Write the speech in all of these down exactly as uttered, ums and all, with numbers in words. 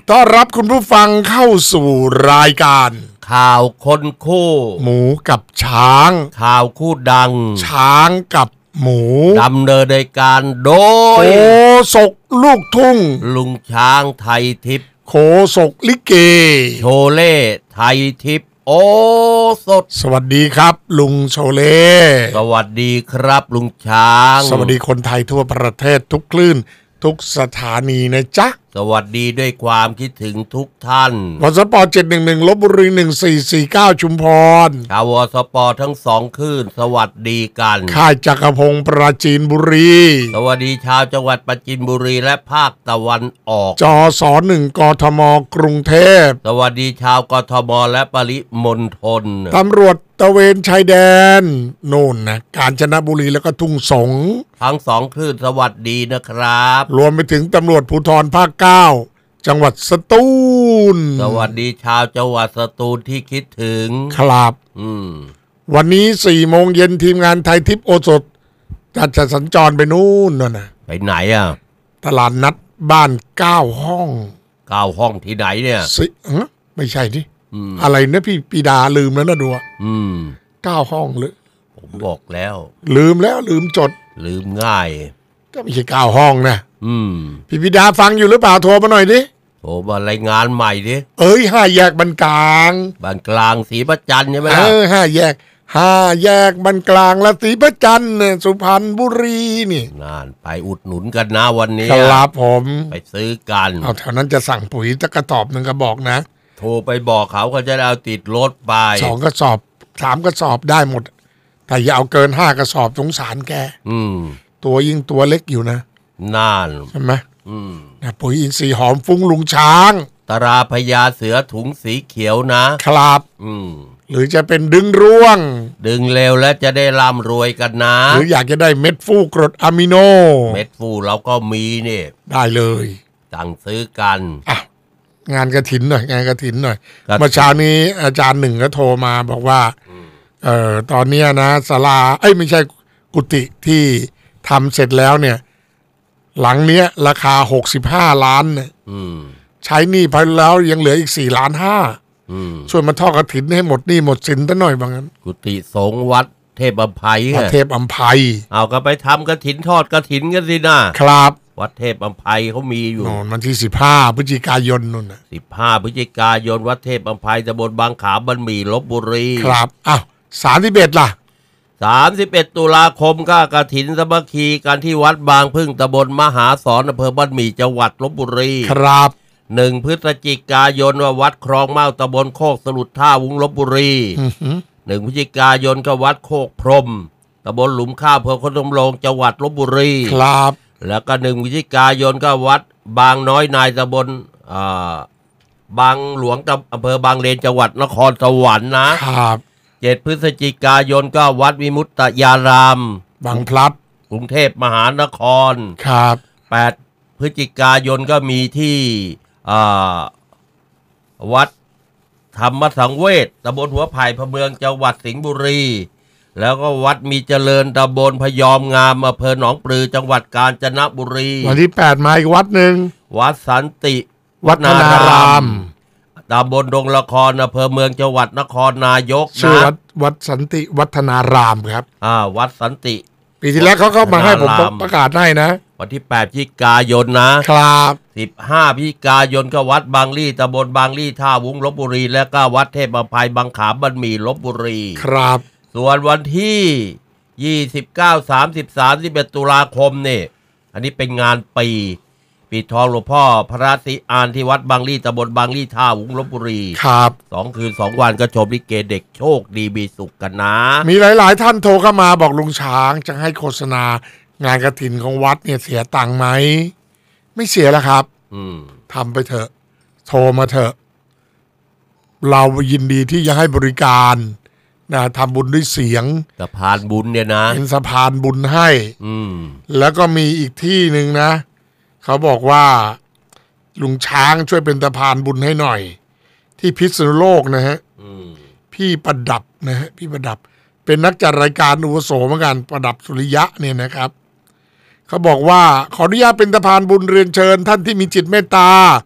ต้อนรับคุณผู้ฟังเข้าสู่รายการข่าวคนคู่หมูกับช้างข่าวคู่ดังช้างกับหมูดำเนินในการโดยโคศกลูกทุ่งลุงช้างไทยทิพย์โคศกลิเกโชเล่ไทยทิพย์โอสดสวัสดีครับลุงโชเล่สวัสดีครับลุงช้างสวัสดีคนไทยทั่วประเทศทุกคลื่นทุกสถานีนะจ๊ะสวัสดีด้วยความคิดถึงทุกท่านวสปเจ็ดหนึ่งหนึ่งลพบุรีหนึ่งสี่สี่เก้าชุมพรชาววสปทั้งสองคลื่นสวัสดีกันค่ายจักรพงศ์ปราจีนบุรีสวัสดีชาวจังหวัดปราจีนบุรีและภาคตะวันออกจสหนึ่งกทมกรุงเทพสวัสดีชาวกทมและปริมณฑลตำรวจตระเวนชายแดนโน่นนะกาญจนบุรีแล้วก็ทุ่งสงทั้งสองคลื่นสวัสดีนะครับรวมไปถึงตำรวจภูธรภาคเก้าจังหวัดสตูลสวัสดีชาวจังหวัดสตูลที่คิดถึงครับอืมวันนี้สี่โมงเย็นทีมงานไทยทิพย์โอสถจะจะสัญจรไปนู่นน่ะนะไปไหนอ่ะตลาดนัดบ้านเก้าห้องเก้าห้องที่ไหนเนี่ยสิฮะไม่ใช่ดิอะไรนะพี่ปีดาลืมแล้วนะดูอืมเก้าห้องเลยผมบอกแล้วลืมแล้วลืมจดลืมง่ายก็ไม่ใช่เก้าห้องนะอืมพี่ปีดาฟังอยู่หรือเปล่าโทรมาหน่อยดิโทรมารายงานใหม่ดิเอ้ยห้าแยกบรรกลางบรรกลางศรีประจันใช่ไหมล่ะเออห้าแยกห้าแยกบรรกลางและศรีประจันเนี่ยสุพรรณบุรีนี่งานไปอุดหนุนกันนะวันนี้ครับผมไปซื้อกันเอาแถวนั้นจะสั่งปุ๋ยตะกระสอบหนึ่งกระบอกนะโทรไปบอกเขาเขาจะเอาติดรถไปสองกระสอบสามกระสอบได้หมดแต่อย่าเอาเกินห้ากระสอบสงสารแกอืมตัวยิ่งตัวเล็กอยู่นะน่านใช่ไหมอืมนะปุ๋ยอินทรีย์หอมฟุ้งลุงช้างตราพญาเสือถุงสีเขียวนะครับอืมหรือจะเป็นดึงร่วงดึงเร็วแล้วจะได้ร่ำรวยกันนะหรืออยากจะได้เม็ดฟูกรดอะมิโนเม็ดฟูเราก็มีนี่ได้เลยสั่งซื้อกันอ่ะงานกฐินหน่อยงานกฐินหน่อยเมื่อเช้านี้อาจารย์หนึ่งก็โทรมาบอกว่าเอ่อตอนนี้นะศาลาเอ้ยไม่ใช่กุฏิที่ทำเสร็จแล้วเนี่ยหลังเนี้ยราคาหกสิบห้าล้านเนี่ยใช้หนี้ไปแล้วยังเหลืออีกสี่ล้านห้าช่วยมาทอดกฐินให้หมดหนี้หมดสินซะหน่อยบางงั้นกุฏิสงฆ์วัดเทพอัมภัยเทพอัมภัยเอาก็ไปทำกฐินทอดกฐินกันสินะครับวัดเทพอัมภัยเขามีอยู่วันที่สิบห้าพฤศจิกายนนู่นน่ะสิบห้าพฤศจิกายนวัดเทพอัมภัยตำบลบางขามบันหมี่ลพบุรีครับอ้าวสามสิบเอ็ดล่ะสามสิบเอ็ดตุลาคมก็กฐินสามัคคีกันที่วัดบางพึ่งตำบลมหาสอนอำเภอบ้านหมี่จังหวัดลพบุรีครับหนึ่งพฤศจิกายนว่าวัดคลองเมาตำบลโคกสลุดท่าวุ้งลพบุรีหนึ่งพฤศจิกายนก็วัดโคกพรมตำบลหลุมข้าวอำเภอโคตรลงจังหวัดลพบุรีครับแล้วก็หนึ่งพฤศจิกายนก็วัดบางน้อยนายตำบลอ่าบางหลวงอำเภอบางเลนจังหวัดนครสวรรค์นะครับเจ็ดพฤศจิกายนก็วัดวิมุตตยารามบางพลัดกรุงเทพมหานครครับแปดพฤศจิกายนก็มีที่วัดธรรมสังเวชตำบลหัวไผ่พะเมืองจังหวัดสิงห์บุรีแล้วก็วัดมีเจริญตำบลพยอมงามอำเภอหนองปลือจังหวัดกาญจนบุรีวันที่แปดมาอีกวัดหนึ่งวัดสันติวัฒนารามตำบลดงละครอำเภอเมืองจังหวัดนครนายกชื่อวัดวัดสันติวัฒนารามครับอ่าวัดสันติปีที่แล้วเขาเข้ามาให้ผมประกาศให้นะวันที่แปดพฤศจิกายนนะครับสิบห้าพฤศจิกายนก็วัดบางลี่ตำบลบางลี่ท่าวุ้งลพบุรีและก็วัดเทพอัมภัยบางขามบันหมี่ลพบุรีครับส่วนวันที่ยี่สิบเก้า สามสิบ สามสิบเอ็ดตุลาคมนี่อันนี้เป็นงานปีปิดทองหลวงพ่อพระศรีอานที่วัดบางลี่ตำบลบางลี่ท่าวุ้งลพบุรีครับสองคืนสองวันก็ชมลิเกเด็กโชคดีมีสุขกันนะมีหลายๆท่านโทรเข้ามาบอกลุงช้างจะให้โฆษณางานกฐินของวัดเนี่ยเสียตังค์ไหมไม่เสียแล้วครับทำไปเถอะโทรมาเถอะเรายินดีที่จะให้บริการนะทำบุญด้วยเสียงสะพานบุญเนี่ยนะเป็นสะพานบุญให้แล้วก็มีอีกที่หนึ่งนะเขาบอกว่าลุงช้างช่วยเป็นสะพานบุญให้หน่อยที่พิษณุโลกนะฮะพี่ประดับนะฮะพี่ประดับเป็นนักจัดรายการอุปโสเหมือนกันประดับสุริยะเนี่ยนะครับเขาบอกว่าขออนุญาตเป็นสะพานบุญเรียนเชิญท่านที่มีจิตเมตตา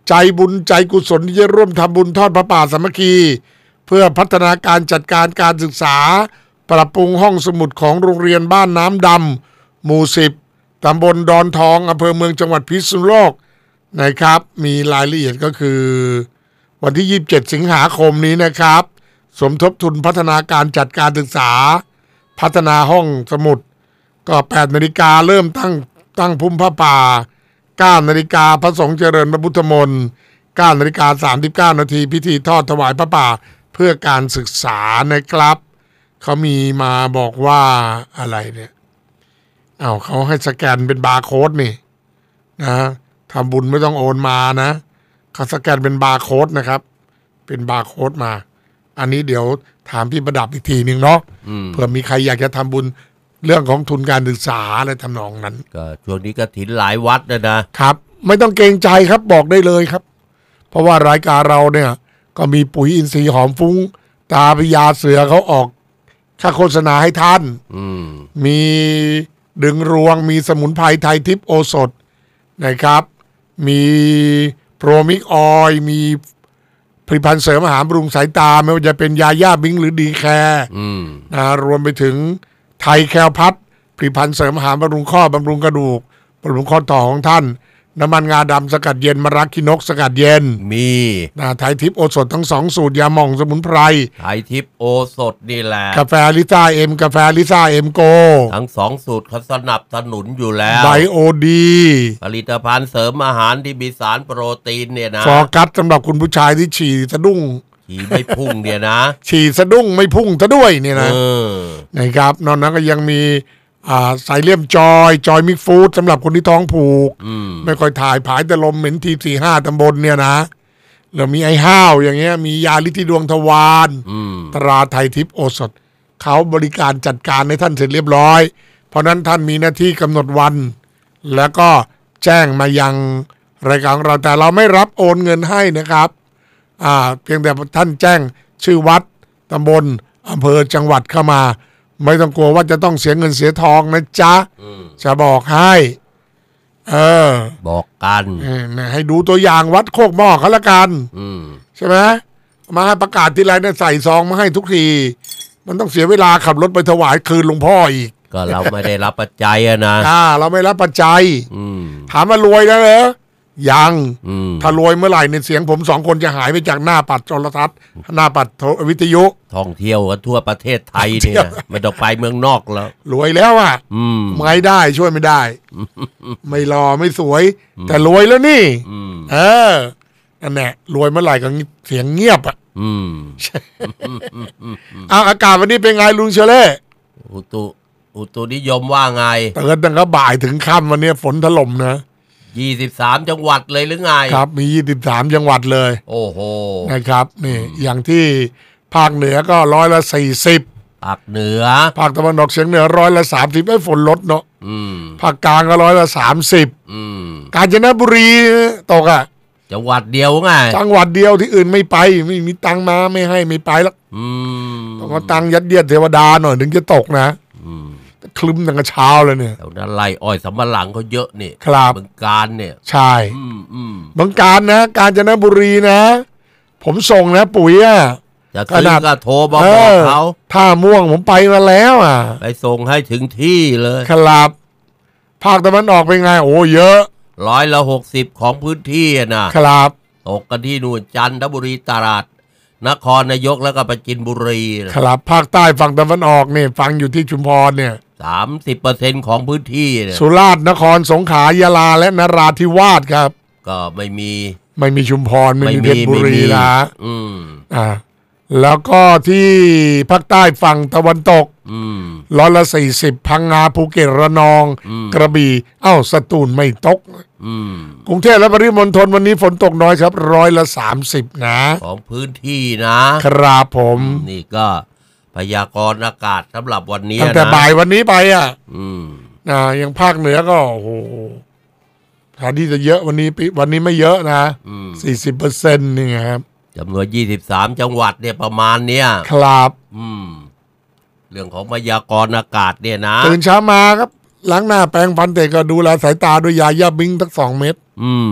ใจบุญใจกุศลที่จะร่วมทำบุญทอดพระป่าสามัคคีเพื่อพัฒนาการจัดการการศึกษาปรับปรุงห้องสมุดของโรงเรียนบ้านน้ำดำหมู่สิบตำบลดอนทองอำเภอเมืองจังหวัดพิษณุโลกนะครับมีรายละเอียดก็คือวันที่ยี่สิบเจ็ดสิงหาคมนี้นะครับสมทบทุนพัฒนาการจัดการศึกษาพัฒนาห้องสมุดก็แปดนาฬิกาเริ่มตั้งตั้งพุ่มผ้าป่าเก้านาฬิกาพระสงฆ์เจริญพระพุทธมนต์เก้านาฬิกาสามสิบเก้านาทีพิธีทอดถวายพระป่าเพื่อการศึกษานะครับเขามีมาบอกว่าอะไรเนี่ยเอาเขาให้สแกนเป็นบาร์โค้ดนี่นะทำบุญไม่ต้องโอนมานะเขาสแกนเป็นบาร์โค้ดนะครับเป็นบาร์โค้ดมาอันนี้เดี๋ยวถามพี่ประดับอีกทีหนึ่งเนาะเผื่อมีใครอยากจะทำบุญเรื่องของทุนการศึกษาอะไรทำนองนั้นก็ช่วงนี้ก็ถินหลายวัดนะนะครับไม่ต้องเกรงใจครับบอกได้เลยครับเพราะว่ารายการเราเนี่ยก็มีปุ๋ยอินทรีย์หอมฟุ้งตาพญาเสือเขาออกค่าโฆษณาให้ท่านมีดึงรวงมีสมุนไพรไทยทิพย์โอสถนะครับมีโปรมิกออยมีผลิตภัณฑ์เสริมอาหารบำรุงสายตาไม่ว่าจะเป็นยาย่าบิงหรือดีแคร์นะรวมไปถึงไทยแคลพัทผลิตภัณฑ์เสริมอาหารบำรุงข้อบำรุงกระดูกบำรุงข้อต่อของท่านน้ำมันงาดำสกัดเย็นมะระขี้นกสกัดเย็นมีนะไทยทิพย์โอสถทั้งสองสูตรยาหม่องสมุนไพรไทยทิพย์โอสถนี่แหละกาแฟลิซ่าเอ็มกาแฟลิซ่าเอ็มโกทั้งสองสูตรเขาสนับสนุนอยู่แล้วไบโอดีผลิตภัณฑ์เสริมอาหารที่มีสารโปรตีนเนี่ยนะฟอร์กัสสำหรับคุณผู้ชายที่ฉี่สะดุ้งฉี่ไม่พุ่งเนี่ยนะฉี่สะดุ้งไม่พุ่งซะด้วยเนี่ยนะนะครับนอกนั้นก็ยังมีอ่าไซเลียมจอยจอยมิกฟู้ดสำหรับคนที่ท้องผูกไม่ค่อยถ่ายผายแต่ลมเหม็นทีสี่ห้าตำบลเนี่ยนะแล้วมีไอ้ห้าวอย่างเงี้ยมียาลิธิดวงทวารตราไทยทิพย์โอสถเขาบริการจัดการให้ท่านเสร็จเรียบร้อยเพราะนั้นท่านมีหน้าที่กำหนดวันแล้วก็แจ้งมายังรายการของเราแต่เราไม่รับโอนเงินให้นะครับอ่าเพียงแต่ท่านแจ้งชื่อวัดตำบลอำเภอจังหวัดเข้ามาไม่ต้องกลัวว่าจะต้องเสียเงินเสียทองนะจ๊ะจะบอกให้เออบอกกันให้ดูตัวอย่างวัดโคกหม้อเขาละกันใช่ไหมมาให้ประกาศทีไรเนี่ยใส่ซองมาให้ทุกทีมันต้องเสียเวลาขับรถไปถวายคืนหลวงพ่ออีกก็เราไม่ได้รับปัจจัยอะนะอ่าเราไม่รับปัจจัยถามว่ารวยแล้วเหรอยังถ้ารวยเมื่อไหร่ในเสียงผมสองคนจะหายไปจากหน้าปัดโทรทัศน์หน้าปัดวิทยุท่องเที่ยวกันทั่วประเทศไทยเนี่ยไม่ต้องไปเมืองนอกแล้วรวยแล้วอ่ะไม่ได้ช่วยไม่ได้ไม่รอไม่สวยแต่รวยแล้วนี่เออนั่นแหละรวยเมื่อไหร่ก็เสียงเงียบอ่ะเอาอากาศวันนี้เป็นไงลุงเชเล่อุตุอุตุนิยมว่าไงเตือนตั้งแต่บ่ายถึงค่ำวันนี้ฝนถล่มนะยี่สิบสามจังหวัดเลยหรือไงครับมียี่สิบสามจังหวัดเลยโอ้โหนะครับนี่อย่างที่ภาคเหนือก็ร้อยละสี่สิบภาคเหนือภาคตะวันออกเฉียงเหนือร้อยละสามสิบไอ้ฝนลดเนาะภาคกลางก็ร้อยละสามสิบกาญจนบุรีตกอ่ะจังหวัดเดียวไงจังหวัดเดียวที่อื่นไม่ไปไม่มีตังมาไม่ให้ไม่ไปแล้วต้องเอาตังยัดเยียดเทวดาหน่อยถึงจะตกนะคลึ้มตั้งแต่เช้าเลยเนี่ยแถวนั้นไร่อ้อยสำปะหลังเขาเยอะนี่ครับเมืองการเนี่ยใช่เมืองการนะกาญจนบุรีนะผมส่งนะปุ๋ยอ่ะจะซื้อก็โทรบอกเขาท่าม่วงผมไปมาแล้วอ่ะไปส่งให้ถึงที่เลยครับภาคตะวันออกเป็นไงโอ้เยอะร้อยละหกสิบของพื้นที่นะครับตกกันที่นู่นจันทบุรีตราดนครนายกแล้วก็ประจินบุรีครับภาคใต้ฝั่งตะวันออกเนี่ยฟังอยู่ที่ชุมพรเนี่ยสามสิบเปอร์เซ็นต์ของพื้นที่เนี่ยสุราษฎร์นครสงขลายะลาและนราธิวาสครับก็ไม่มีไม่มีชุมพรไม่มีเพชรบุรีนะอืมอ่าแล้วก็ที่ภาคใต้ฝั่งตะวันตกร้อยละสี่สิบพังงาภูเก็ตระนองกระบี่เอ้าสตูลไม่ตกกรุงเทพและปริมณฑลวันนี้ฝนตกน้อยครับร้อยละสามสิบนะของพื้นที่นะครับผมนี่ก็พยากรณ์อากาศสำหรับวันนี้ตั้งแต่บ่ายวันนี้ไปอ่ะนะยังภาคเหนือก็โอ้โหแทนที่จะเยอะวันนี้วันนี้ไม่เยอะนะสี่สิบเปอร์เซ็นต์นี่ครับจำนวนยี่สิบสามจังหวัดเนี่ยประมาณเนี้ยครับอืมเรื่องของพยากรณ์อากาศเนี่ยนะตื่นเช้ามาครับล้างหน้าแปรงฟันเตะก็ดูแลสายตาด้วยยาย่าบิงทั้งสองเม็ดอืม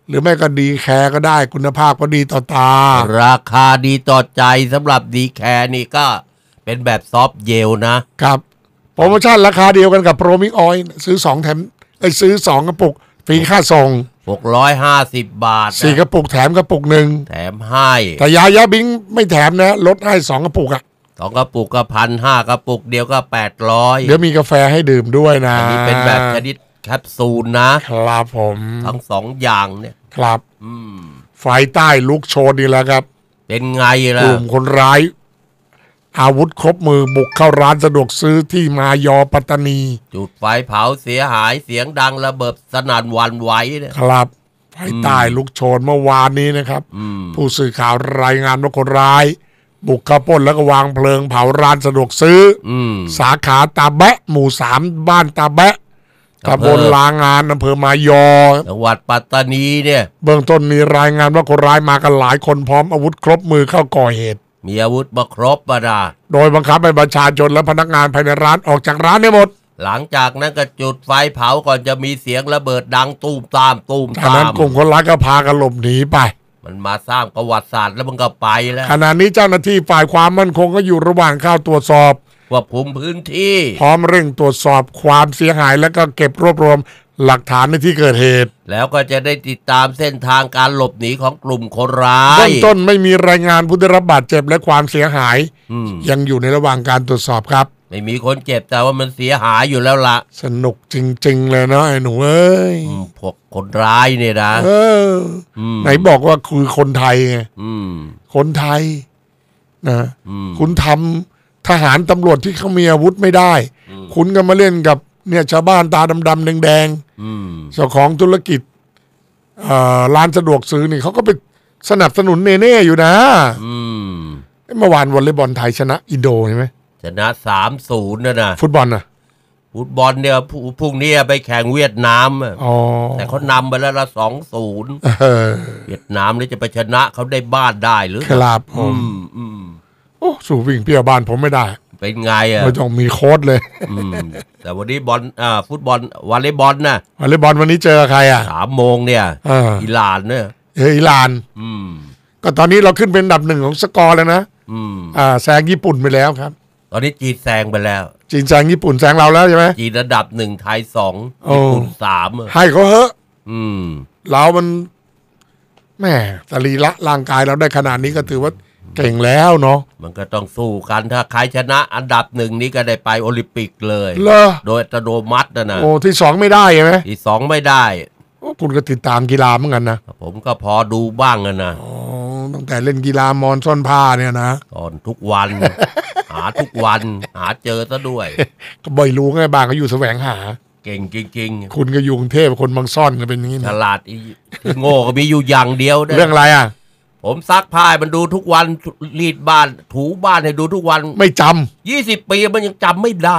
หรือไม่ก็ดีแคร์ก็ได้คุณภาพก็ดีต่อตาราคาดีต่อใจสำหรับดีแคร์นี่ก็เป็นแบบซอฟต์เจลนะครับโปรโมชั่นราคาเดียวกันกับโปรมิกออยล์ซื้อสองแถมไอ้ซื้อสองกระปุกฟรีค่าส่งหกร้อยห้าสิบบาทสี่กระปุกแถมกระปุกหนึ่งแถมให้แต่ยายาบิงไม่แถมนะลดให้สองกระปุกอะสองกระปุกก็พันห้ากระปุกเดียวก็แปดร้อยเดี๋ยวมีกาแฟให้ดื่มด้วยนะอันนี้เป็นแบบชนิดแคปซูลนะครับผมทั้งสองอย่างเนี่ยครับอืมไฟใต้ลุกโชนนี่แหละครับเป็นไงล่ะกลุ่มคนร้ายอาวุธครบมือบุกเข้าร้านสะดวกซื้อที่มายอปัตตานีจุดไฟเผาเสียหายเสียงดังระเบิดสนั่นหวั่นไหวเนี่ยครับไฟใต้ลุกโชนเมื่อวานนี้นะครับผู้สื่อข่าวรายงานว่าคนร้ายบุกเข้าปล้นแล้วก็วางเพลิงเผาร้านสะดวกซื้อสาขาตาแบะหมู่สามบ้านตาแบะตำบลลางานอำเภอมายอจังหวัดปัตตานีเนี่ยเบื้องต้นมีรายงานว่าคนร้ายมากันหลายคนพร้อมอาวุธครบมือเข้าก่อเหตุมีอาวุธมาครบปะดาโดยบังคับให้ประชาชนและพนักงานภายในร้านออกจากร้านให้หมดหลังจากนั้นก็จุดไฟเผาก่อนจะมีเสียงระเบิดดังตูมตามตูมตามจากนั้นกลุ่มคนร้ายก็พากันหลบหนีไปมันมาสร้างประวัติศาสตร์แล้วมันก็ไปแล้วขณะนี้เจ้าหน้าที่ฝ่ายความมั่นคงก็อยู่ระหว่างเข้าตรวจสอบควบคุมพื้นที่พร้อมเร่งตรวจสอบความเสียหายแล้วก็เก็บรวบรวมหลักฐานในที่เกิดเหตุแล้วก็จะได้ติดตามเส้นทางการหลบหนีของกลุ่มคนร้ายเบื้องต้นไม่มีรายงานผู้ได้รับบาดเจ็บและความเสียหายยังอยู่ในระหว่างการตรวจสอบครับไม่มีคนเจ็บแต่ว่ามันเสียหายอยู่แล้วล่ะสนุกจริงๆเลยเนาะไอ้หนูเอ้ยพวกคนร้ายเนี่ยนะเออไหนบอกว่าคือคนไทยไงคนไทยนะคุณทำทหารตำรวจที่เขามีอาวุธไม่ได้คุณก็มาเล่นกับเนี่ยชาวบ้านตาดำๆแดงๆเจ้าของธุรกิจร้านสะดวกซื้อนี่เขาก็ไปสนับสนุนเนเน่อยู่นะเมื่อวานวอลเลย์บอลไทยชนะอินโดใช่ไหมชนะสามศูนย์นะนะฟุตบอลนะฟุตบอลเนี่ยพรุ่งนี้ไปแข่งเวียดนามแต่เขานำไปแล้วละสองศูนย์เวียดนามนี่จะไปชนะเขาได้บ้านได้หรือครับผมโอ้สู่วิ่งเปี้ยบ้านผมไม่ได้เป็นไงอ่ะไม่ต้องมีโค้ดเลยแต่วันนี้บอลอ่าฟุตบอลวอลเลย์บอลนะวอลเลย์บอลวันนี้เจอใครอ่ะสามโมงเนี่ยอิหร่านเนี่ยเอออิหร่านก็ตอนนี้เราขึ้นเป็นอันดับหนึ่งของสกอร์แล้วนะอ่าแซงญี่ปุ่นไปแล้วครับตอนนี้จีนแซงไปแล้วจีนแซงญี่ปุ่นแซงเราแล้วใช่ไหมจีนระดับหนึ่งไทยสองญี่ปุ่นสามให้เขาเหอะเรามันแม่สรีระร่างกายเราได้ขนาดนี้ก็ถือว่าเก่งแล้วเนาะมันก็ต้องสู้กันถ้าใครชนะอันดับหนึ่งนี้ก็ได้ไปโอลิมปิกเลยโดยอัตโนมัตินะนะโอ้ที่สองไม่ได้ใช่ไหมที่สองไม่ได้คุณก็ติดตามกีฬาเหมือนกันนะผมก็พอดูบ้างนะอ๋อตั้งแต่เล่นกีฬามอนซ่อนผ้าเนี่ยนะตอนทุกวันหาทุกวันหาเจอซะด้วยก็บ่อยรู้ไงบางเขาอยู่แสวงหาเก่งจริงๆคุณก็อยู่กรุงเทพคนบางซ่อนก็เป็นอย่างนี้ฉลาดอีโง่ก็มีอยู่อย่างเดียวเรื่องอะไรอ่ะผมซักผ้ามันดูทุกวันรีดบ้านถูบ้านให้ดูทุกวันไม่จำยี่สิบปีมันยังจำไม่ได้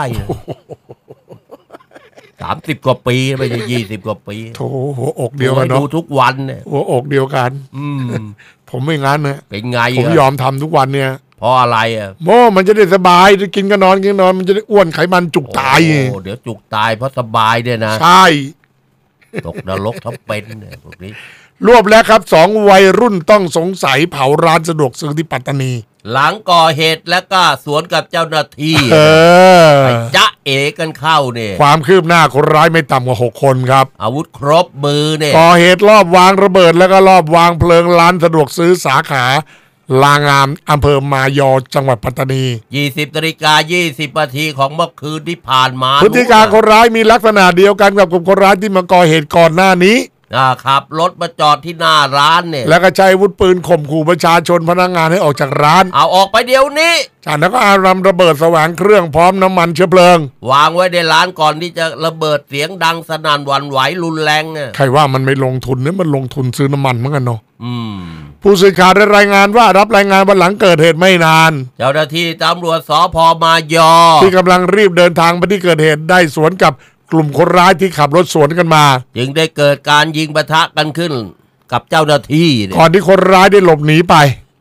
สามสิบกว่าปีไม่ใช่ยี่สิบกว่าปีโถหัวอกเดียวกันเนาะดูทุกวันเนี่ยหัวอกเดียวกันอืมผมไม่งั้นนะเป็นไงผมยอมทำทุกวันเนี่ยเพราะอะไรอ่ะโม่มันจะได้สบายจะกินก็นอนกินนอนมันจะได้อ้วนไขมันจุกตายโอ้เดี๋ยวจุกตายเพราะสบายเนี่ยนะใช่ตกนรกทั้งเป็นเนี่ยพวกนี้รวบแล้วครับสองวัยรุ่นต้องสงสัยเผาร้านสะดวกซื้อที่ปัตตานีหลังก่อเหตุแล้วก็สวนกับเจ้าหน้าที่ไปจ๊ะเอกันเข้าเนี่ยความคืบหน้าคนร้ายไม่ต่ำกว่าหกคนครับอาวุธครบมือเนี่ยก่อเหตุรอบวางระเบิดแล้วก็รอบวางเพลิงร้านสะดวกซื้อสาขาลางามอำเภอมายอจังหวัดปัตตานียี่สิบนาฬิกายี่สิบนาทีของเมื่อคืนที่ผ่านมาพฤติการคนร้ายมีลักษณะเดียวกันกับกลุ่มคนร้ายที่มาก่อเหตุก่อนหน้านี้ขับรถมาจอดที่หน้าร้านเนี่ยแล้วก็ใช้อาวุธปืนข่มขู่ประชาชนพนักงานให้ออกจากร้านเอาออกไปเดี๋ยวนี้จากนั้นก็อารำระเบิดแสวงเครื่องพร้อมน้ำมันเชื้อเพลิงวางไว้ในร้านก่อนที่จะระเบิดเสียงดังสนั่นหวั่นไหวรุนแรงเนี่ยใครว่ามันไม่ลงทุนเนี่ยมันลงทุนซื้อน้ำมันเหมือนกันเนาะผู้สื่อข่าวได้รายงานว่ารับรายงานวันหลังเกิดเหตุไม่นานเจ้าหน้าที่ตำรวจสภ.มายอที่กำลังรีบเดินทางไปที่เกิดเหตุได้สวนกับกลุ่มคนร้ายที่ขับรถสวนกันมาจึงได้เกิดการยิงปะทะกันขึ้นกับเจ้าหน้าที่ก่อนที่คนร้ายได้หลบหนีไป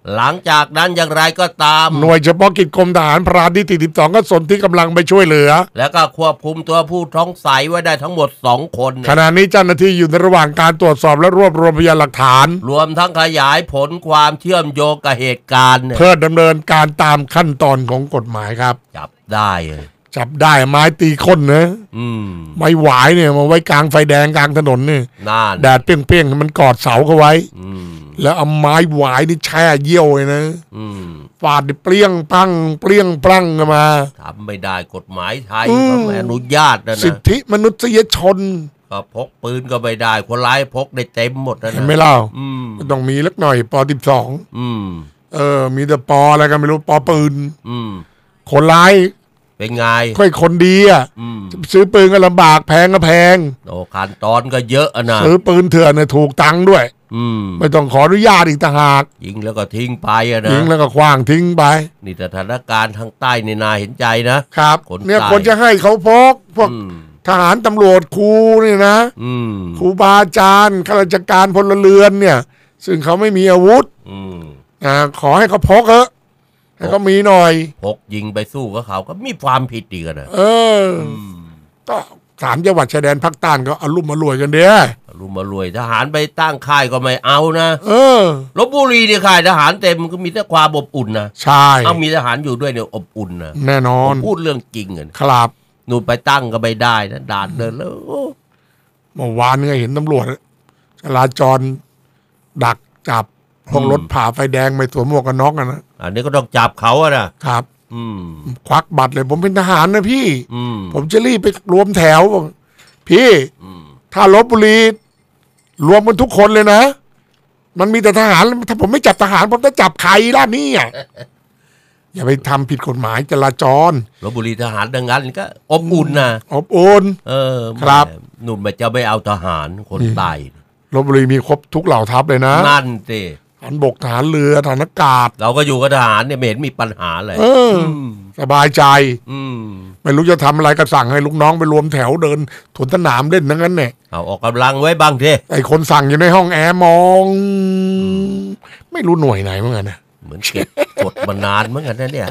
หลังจากนั้นอย่างไรก็ตามหน่วยเฉพาะกิจกรมทหารพรานที่สี่สิบสองก็สนที่กำลังไปช่วยเหลือแล้วก็ควบคุมตัวผู้ท้องใสไว้ได้ทั้งหมดสองคนขณะนี้เจ้าหน้าที่อยู่ในระหว่างการตรวจสอบและรวบรวมพยานหลักฐานรวมทั้งขยายผลความเชื่อมโยงกับเหตุการณ์เพื่อดำเนินการตามขั้นตอนของกฎหมายครับจับได้จับได้ไม้ตีก้นนะไม้หวายเนี่ยมาไว้กลางไฟแดงกลางถนนนี่แดดเปรี้ยงๆมันกอดเสาเขาไว้แล้วเอาไม้หวายนี่แช่เยี่ยวเลยนะฟาดเปรี้ยงปังเปรี้ยงปลั้งกันมาทำไม่ได้กฎหมายไทยเขาไม่อนุญาตนะสิทธิมนุษยชนก็พกปืนก็ไม่ได้คนร้ายพกได้เต็มหมดนะเห็นไหมเล่าต้องมีเล็กหน่อยปอสิบสองเออมีแต่ปออะไรกันไม่รู้ปอปืนคนร้ายเป็นไงค่อยคนดีอ่ะซื้อปืนก็ลำบากแพงก็แพงโอ้ขั้นตอนก็เยอะนะซื้อปืนเถื่อนเนี่ยถูกตังค์ด้วยไม่ต้องขออนุญาตอีกต่างหากยิงแล้วก็ทิ้งไปอะนะยิงแล้วก็คว้างทิ้งไปนี่สถานการณ์ทางใต้ในนาเห็นใจนะครับเนี่ยคนจะให้เขาพกพวกทหารตำรวจครูนี่นะครูบาอาจารย์ข้าราชการพลเรือนเนี่ยซึ่งเขาไม่มีอาวุธอ่าขอให้เขาพกเถอะให้เขามีหน่อยพกยิงไปสู้กับเขาก็มีความผิดอีกนะเออก็สามจังหวัดชายแดนภาคใต้ก็อารมณ์มารวยกันเด้ออารมณ์มารวยทหารไปตั้งค่ายก็ไม่เอานะเออลพบุรีเนี่ยค่ายทหารเต็มก็มีแต่ความอบอุ่นนะใช่เอามีทหารอยู่ด้วยเนี่ยอบอุ่นนะแน่นอนพูดเรื่องจริงอ่ะครับนู่นไปตั้งก็ไม่ได้นะด่านเดินแล้วเมื่อวานเนี่ยเห็นตำรวจจราจรดักจับพวกรถผ่าไฟแดงไม่สวมหมวกกันน็อกนะอันนี้ก็ต้องจับเขาอะนะครับอืมควักบัตรเลยผมเป็นทหารนะพี่ผมจะรีบไปรวมแถวพี่ถ้าลพบุรีรวมกันทุกคนเลยนะมันมีแต่ทหารถ้าผมไม่จับทหารผมจะจับใครล่ะนี่อ่ะอย่าไปทำผิดกฎหมายจราจรลพบุรีทหารดังนั้นก็อบอุ่นนะอบอุ่นเออครับหนุ่มจะไม่เอาทหารคนตายลพบุรีมีครบทุกเหล่าทัพเลยนะนั่นสิทหารบกทหารเรือทหารอากาศเราก็อยู่กับทหารเนี่ยไม่เห็นมีปัญหาเลยสบายใจไม่รู้จะทำอะไรก็สั่งให้ลูกน้องไปรวมแถวเดินสวนสนามเล่นทั้งนั้นเนี่ยเอาออกกำลังไว้บางทีไอ้คนสั่งอยู่ในห้องแอร์มอง ไม่รู้หน่วยไหนเหมือนกันนะเหมือนเก็บกดมานานเหมือนกันนะเนี่ย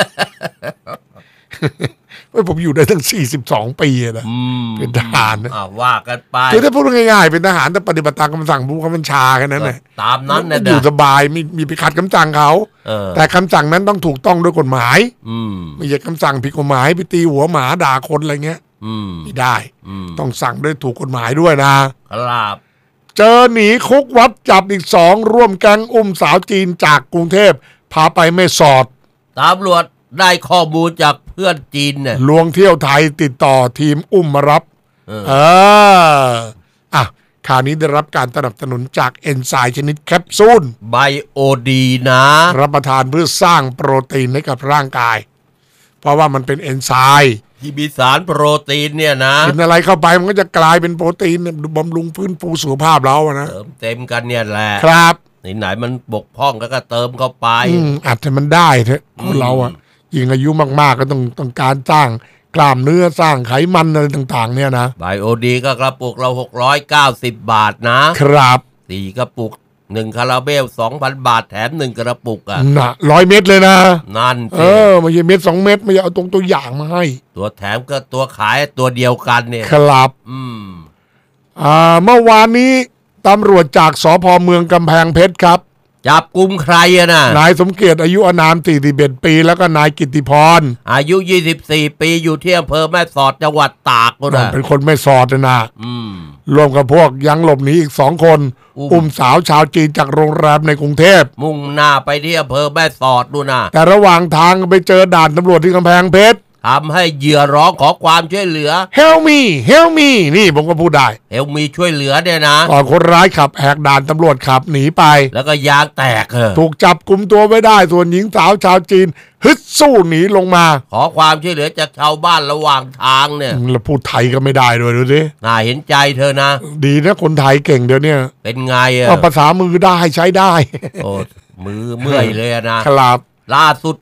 ว่าผมอยู่ได้ตั้งสี่สิบสองปีนะเป็นทหารนะว่ากันไปคือถ้าพูดง่ายๆเป็นทหารแต่ปฏิบัติตามคำสั่งผู้บังคับบัญชาแค่นั้นแหละตามนั้นนะอยู่สบายไม่มีไปขัดคำสั่งเขาแต่คำสั่งนั้นต้องถูกต้องด้วยกฎหมายไม่ใช่คำสั่งผิดกฎหมายไปตีหัวหมาด่าคนอะไรเงี้ยไม่ได้ต้องสั่งด้วยถูกกฎหมายด้วยนะครับเจอหนีคุกวัดจับอีกสองร่วมแก๊งอุ้มสาวจีนจากกรุงเทพพาไปแม่สอดตำรวจได้ข้อมูลจากเพื่อนจีนเนี่ยลวงเที่ยวไทยติดต่อทีมอุ้มมารับเออเอออ่ะคราวนี้ได้รับการสนับสนุนจากเอนไซม์ชนิดแคปซูลไบโอดีนะรับประทานเพื่อสร้างโปรตีนให้กับร่างกายเพราะว่ามันเป็นเอนไซม์ที่มีสารโปรตีนเนี่ยนะกินอะไรเข้าไปมันก็จะกลายเป็นโปรตีนบำรุงฟื้นฟูสุขภาพเรานะเติมเต็มกันเนี่ยแหละครับไหนๆมันบกพร่องก็เติมเข้าไปอาจจะมันได้เถอะคนเราอ่ะยิ่งอายุมากๆก็ต้องต้องการสร้างกล้ามเนื้อสร้างไขมันอะไรต่างๆเนี่ยนะไบโอดีก็กระปุกเราหกร้อยเก้าสิบบาทนะครับสี่กระปุกหนึ่งคาราเบล สองพัน บาทแถมหนึ่งกระปุกอ่ะน่ะร้อยเม็ดเลยนะนั่นเออไม่ใช่เม็ดสองเม็ดไม่ใช่เอาตรงตัวอย่างมาให้ตัวแถมก็ตัวขายตัวเดียวกันเนี่ยครับอืมอ่าเมื่อวานนี้ตำรวจจากสภ.เมืองกำแพงเพชรครับจับกุมใครอะนะนายสมเกียรติอายุอานามสี่สิบเอ็ดปีแล้วก็นายกิตติพรอายุยี่สิบสี่ปีอยู่ที่อำเภอแม่สอดจังหวัดตากนะเป็นคนแม่สอดนะรวมกับพวกยังหลบหนีอีกสองคนอุ้มสาวชาวจีนจากโรงแรมในกรุงเทพมุ่งหน้าไปที่อำเภอแม่สอดดูนะแต่ระหว่างทางไปเจอด่านตำรวจที่กำแพงเพชรทำให้เหยื่อร้องขอความช่วยเหลือ Help me Help me นี่ผมก็พูดได้ Help me ช่วยเหลือเนี่ยนะก่อนคนร้ายขับแหกด่านตำรวจขับหนีไปแล้วก็ยางแตกเหรอถูกจับกุมตัวไว้ได้ส่วนหญิงสาวชาวจีนฮึดสู้หนีลงมาขอความช่วยเหลือจากชาวบ้านระหว่างทางเนี่ยแล้วพูดไทยก็ไม่ได้ด้วยดูสิน่าเห็นใจเธอนะดีนะคนไทยเก่งเดี๋ยวนี้เป็นไงอ่ะภาษามือได้ใช้ได้โอ้มือเมื่อยเลยนะครับล่าสุด